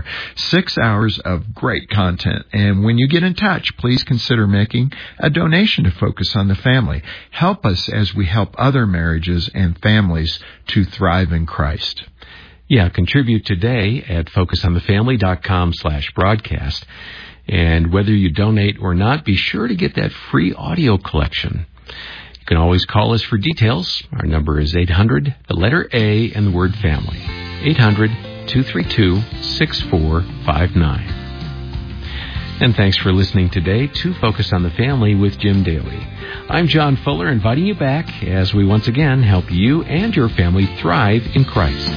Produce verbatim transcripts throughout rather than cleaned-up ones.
Six hours of great content. And when you get in touch, please consider making a donation to Focus on the Family. Help us as we help other marriages and families to thrive in Christ. Yeah, contribute today at focusonthefamily.com slash broadcast. And whether you donate or not, be sure to get that free audio collection. You can always call us for details. Our number is eight hundred, the letter A, and the word family. eight hundred, two three two, six four five nine. And thanks for listening today to Focus on the Family with Jim Daly. I'm John Fuller, inviting you back as we once again help you and your family thrive in Christ.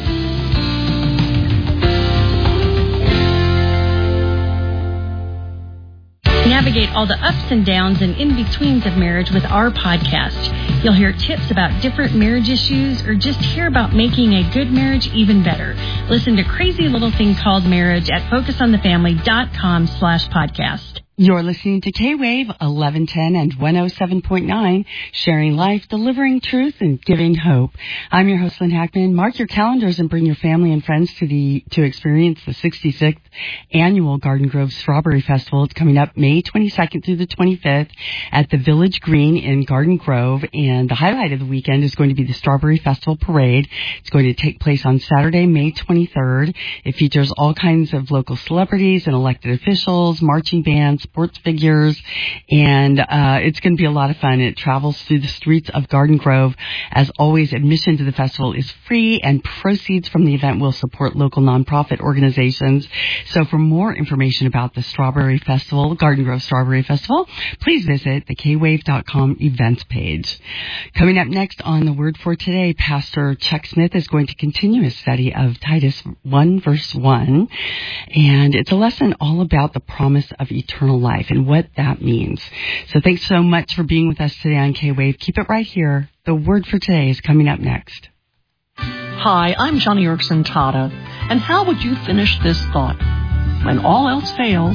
Navigate all the ups and downs and in-betweens of marriage with our podcast. You'll hear tips about different marriage issues or just hear about making a good marriage even better. Listen to Crazy Little Thing Called Marriage at focusonthefamily.com slash podcast. You're listening to K-Wave eleven ten and one oh seven point nine, sharing life, delivering truth, and giving hope. I'm your host, Lynn Hackman. Mark your calendars and bring your family and friends to the to experience the sixty-sixth annual Garden Grove Strawberry Festival. It's coming up May twenty-second through the twenty-fifth at the Village Green in Garden Grove. And the highlight of the weekend is going to be the Strawberry Festival Parade. It's going to take place on Saturday, May twenty-third. It features all kinds of local celebrities and elected officials, marching bands, sports figures, and uh, it's going to be a lot of fun. It travels through the streets of Garden Grove. As always, admission to the festival is free, and proceeds from the event will support local nonprofit organizations. So for more information about the Strawberry Festival, Garden Grove Strawberry Festival, please visit the k wave dot com events page. Coming up next on The Word for Today, Pastor Chuck Smith is going to continue his study of Titus one, verse one, and it's a lesson all about the promise of eternal life and what that means. So thanks so much for being with us today on K-Wave. Keep it right here. The Word for Today is coming up next. Hi, I'm Johnny Erickson Tata. And how would you finish this thought? When all else fails,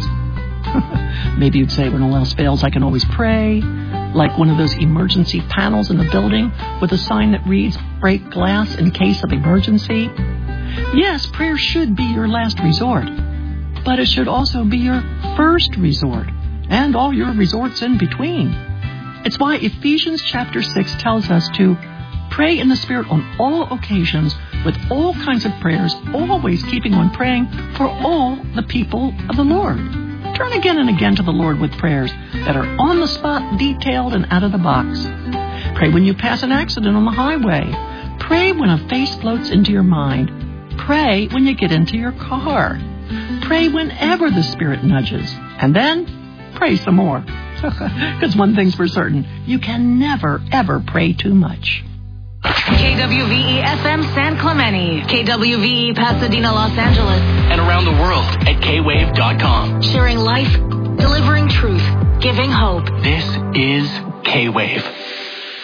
maybe you'd say when all else fails, I can always pray, like one of those emergency panels in the building with a sign that reads, break glass in case of emergency. Yes, prayer should be your last resort. But it should also be your first resort, and all your resorts in between. It's why Ephesians chapter six tells us to pray in the Spirit on all occasions with all kinds of prayers, always keeping on praying for all the people of the Lord. Turn again and again to the Lord with prayers that are on the spot, detailed, and out of the box. Pray when you pass an accident on the highway. Pray when a face floats into your mind. Pray when you get into your car. Pray whenever the Spirit nudges. And then, pray some more. Because one thing's for certain, you can never, ever pray too much. K W V E F M San Clemente, K W V E Pasadena, Los Angeles. And around the world at K wave dot com. Sharing life, delivering truth, giving hope. This is K-Wave.